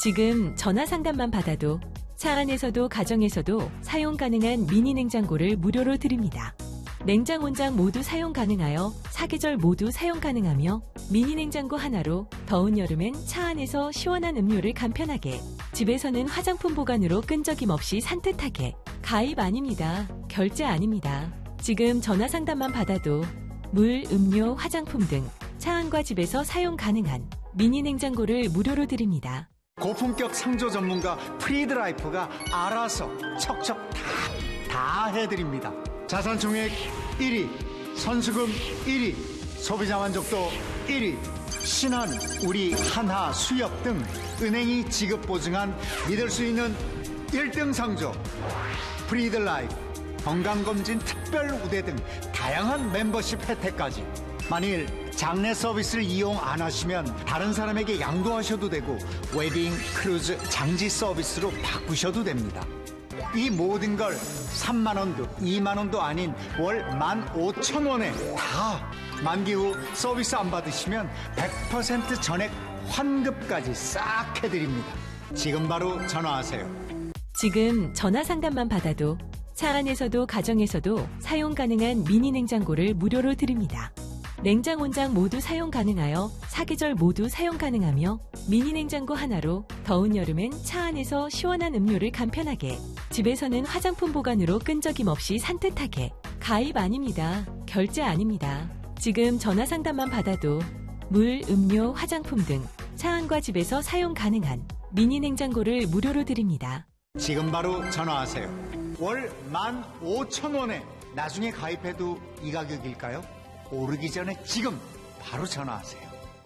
지금 전화 상담만 받아도 차 안에서도 가정에서도 사용 가능한 미니 냉장고를 무료로 드립니다. 냉장, 온장 모두 사용 가능하여 사계절 모두 사용 가능하며 미니 냉장고 하나로 더운 여름엔 차 안에서 시원한 음료를 간편하게, 집에서는 화장품 보관으로 끈적임 없이 산뜻하게. 가입 아닙니다. 결제 아닙니다. 지금 전화 상담만 받아도 물, 음료, 화장품 등 차 안과 집에서 사용 가능한 미니 냉장고를 무료로 드립니다. 고품격 상조 전문가 프리드라이프가 알아서 척척 다 해드립니다. 자산 총액 1위, 선수금 1위, 소비자 만족도 1위, 신한, 우리, 한화, 수협 등 은행이 지급 보증한 믿을 수 있는 1등 상조 프리드라이프, 건강검진 특별 우대 등 다양한 멤버십 혜택까지. 만일 장내 서비스를 이용 안 하시면 다른 사람에게 양도하셔도 되고 웨딩, 크루즈, 장지 서비스로 바꾸셔도 됩니다. 이 모든 걸 3만원도 2만원도 아닌 월 15,000원에 다 만기 후 서비스 안 받으시면 100% 전액 환급까지 싹 해드립니다. 지금 바로 전화하세요. 지금 전화 상담만 받아도 차 안에서도 가정에서도 사용 가능한 미니 냉장고를 무료로 드립니다. 냉장, 온장 모두 사용 가능하여 사계절 모두 사용 가능하며 미니 냉장고 하나로 더운 여름엔 차 안에서 시원한 음료를 간편하게, 집에서는 화장품 보관으로 끈적임 없이 산뜻하게. 가입 아닙니다. 결제 아닙니다. 지금 전화 상담만 받아도 물, 음료, 화장품 등 차 안과 집에서 사용 가능한 미니 냉장고를 무료로 드립니다. 지금 바로 전화하세요. 월 15,000원에 나중에 가입해도 이 가격일까요? 오르기 전에 지금 바로 전화하세요.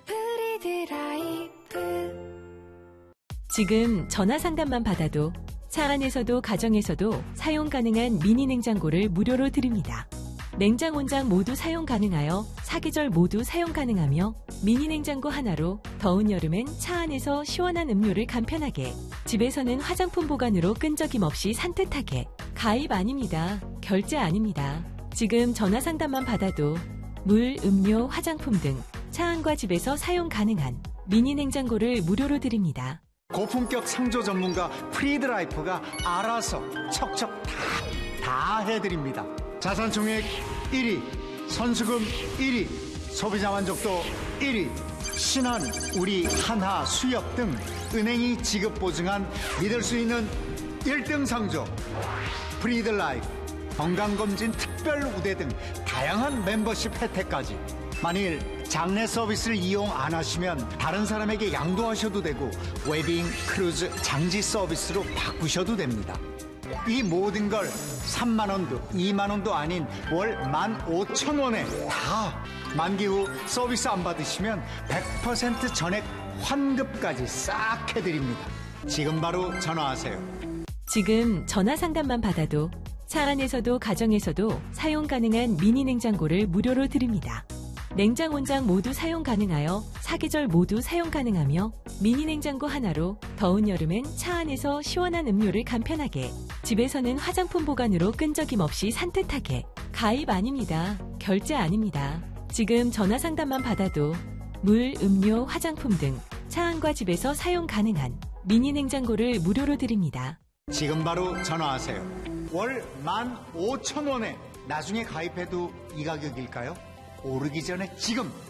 지금 전화 상담만 받아도 차 안에서도 가정에서도 사용 가능한 미니 냉장고를 무료로 드립니다. 냉장, 온장 모두 사용 가능하여 사계절 모두 사용 가능하며 미니 냉장고 하나로 더운 여름엔 차 안에서 시원한 음료를 간편하게, 집에서는 화장품 보관으로 끈적임 없이 산뜻하게. 가입 아닙니다. 결제 아닙니다. 지금 전화 상담만 받아도 물, 음료, 화장품 등 차 안과 집에서 사용 가능한 미니 냉장고를 무료로 드립니다. 고품격 상조 전문가 프리드라이프가 알아서 척척 다 해드립니다. 자산 총액 1위, 선수금 1위, 소비자 만족도 1위, 신한, 우리, 한화, 수협 등 은행이 지급 보증한 믿을 수 있는 1등 상조 프리드라이프, 건강검진 특별 우대 등 다양한 멤버십 혜택까지. 만일 장내 서비스를 이용 안 하시면 다른 사람에게 양도하셔도 되고 웨딩, 크루즈, 장지 서비스로 바꾸셔도 됩니다. 이 모든 걸 3만원도 2만원도 아닌 월 15,000원에 다 만기 후 서비스 안 받으시면 100% 전액 환급까지 싹 해드립니다. 지금 바로 전화하세요. 지금 전화 상담만 받아도 차 안에서도 가정에서도 사용 가능한 미니 냉장고를 무료로 드립니다. 냉장, 온장 모두 사용 가능하여 사계절 모두 사용 가능하며 미니 냉장고 하나로 더운 여름엔 차 안에서 시원한 음료를 간편하게, 집에서는 화장품 보관으로 끈적임 없이 산뜻하게. 가입 아닙니다. 결제 아닙니다. 지금 전화 상담만 받아도 물, 음료, 화장품 등 차 안과 집에서 사용 가능한 미니 냉장고를 무료로 드립니다. 지금 바로 전화하세요. 월 15,000원에 나중에 가입해도 이 가격일까요? 오르기 전에 지금